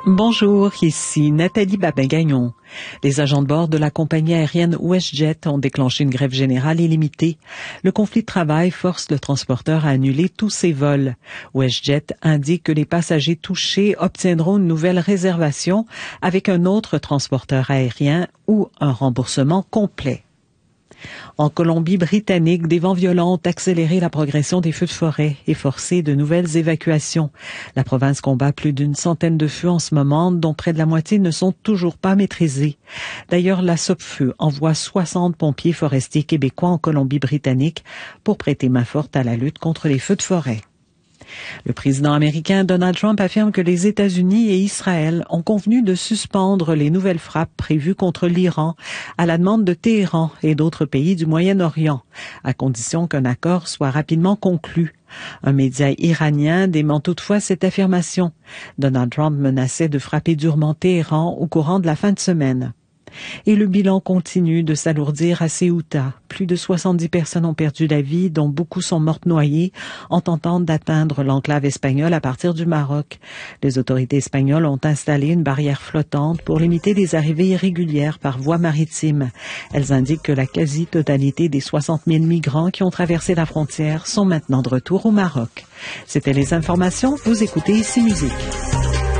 Bonjour, ici Nathalie Babin-Gagnon. Les agents de bord de la compagnie aérienne WestJet ont déclenché une grève générale illimitée. Le conflit de travail force le transporteur à annuler tous ses vols. WestJet indique que les passagers touchés obtiendront une nouvelle réservation avec un autre transporteur aérien ou un remboursement complet. En Colombie-Britannique, des vents violents ont accéléré la progression des feux de forêt et forcé de nouvelles évacuations. La province combat plus d'une centaine de feux en ce moment, dont près de la moitié ne sont toujours pas maîtrisés. D'ailleurs, la Sopfeu envoie 60 pompiers forestiers québécois en Colombie-Britannique pour prêter main forte à la lutte contre les feux de forêt. Le président américain Donald Trump affirme que les États-Unis et Israël ont convenu de suspendre les nouvelles frappes prévues contre l'Iran à la demande de Téhéran et d'autres pays du Moyen-Orient, à condition qu'un accord soit rapidement conclu. Un média iranien dément toutefois cette affirmation. Donald Trump menaçait de frapper durement Téhéran au courant de la fin de semaine. Et le bilan continue de s'alourdir à Ceuta. Plus de 70 personnes ont perdu la vie, dont beaucoup sont mortes noyées en tentant d'atteindre l'enclave espagnole à partir du Maroc. Les autorités espagnoles ont installé une barrière flottante pour limiter les arrivées irrégulières par voie maritime. Elles indiquent que la quasi-totalité des 60 000 migrants qui ont traversé la frontière sont maintenant de retour au Maroc. C'était les informations. Vous écoutez Ici Musique.